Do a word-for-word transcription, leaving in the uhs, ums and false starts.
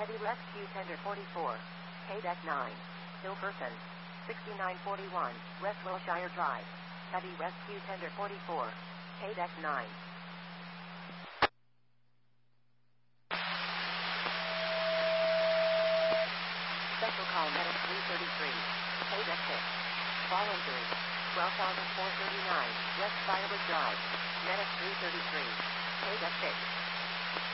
Heavy Rescue Tender forty-four. K-Deck nine. Hilferson. sixty-nine forty-one, West Wilshire Drive. Heavy Rescue Tender forty-four. K-Deck nine. Special call Medic three thirty-three. K-Deck six. Fall injury. twelve thousand four hundred thirty-nine, West Firewood Drive. Medic three thirty-three. K-Deck six.